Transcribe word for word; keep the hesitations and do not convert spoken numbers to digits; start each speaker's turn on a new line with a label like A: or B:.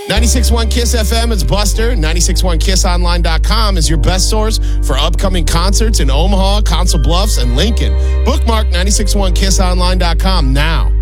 A: ninety-six point one Kiss F M is Buster. ninety-six point one kiss online dot com is your best source for upcoming concerts in Omaha, Council Bluffs, and Lincoln. Bookmark ninety-six point one kiss online dot com now.